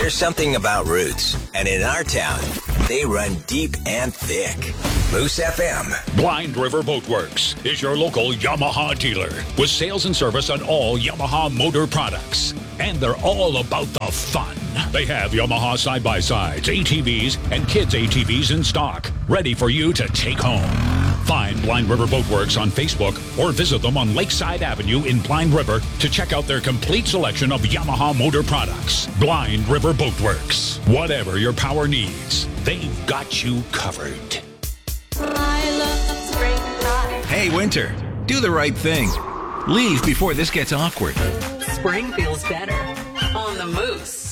There's something about roots, and in our town, they run deep and thick. Moose FM. Blind River Boatworks is your local Yamaha dealer with sales and service on all Yamaha motor products. And they're all about the fun. They have Yamaha side-by-sides, ATVs, and kids' ATVs in stock, ready for you to take home. Find Blind River Boatworks on Facebook or visit them on Lakeside Avenue in Blind River to check out their complete selection of Yamaha motor products. Blind River Boatworks. Whatever your power needs, they've got you covered. I love springtime. Hey, winter, do the right thing. Leave before this gets awkward. Spring feels better on the Moose.